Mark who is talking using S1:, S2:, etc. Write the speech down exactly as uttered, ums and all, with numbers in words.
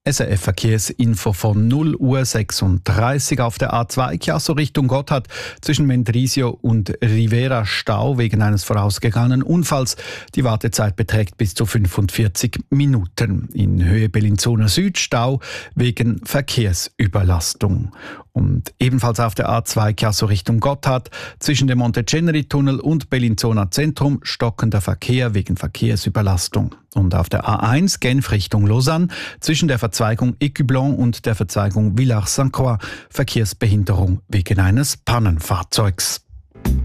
S1: S R F-Verkehrsinfo von null Uhr sechsunddreißig auf der A zwei Chiasso Richtung Gotthard zwischen Mendrisio und Rivera Stau wegen eines vorausgegangenen Unfalls. Die Wartezeit beträgt bis zu fünfundvierzig Minuten. In Höhe Bellinzona Süd Stau wegen Verkehrsüberlastung. Und ebenfalls auf der A zwei Chiasso Richtung Gotthard zwischen dem Monteceneri-Tunnel und Bellinzona Zentrum stockender Verkehr wegen Verkehrsüberlastung. Und auf der A eins Genf Richtung Lausanne zwischen der Verzweigung Écublens und der Verzweigung Villars-Sainte-Croix Verkehrsbehinderung wegen eines Pannenfahrzeugs.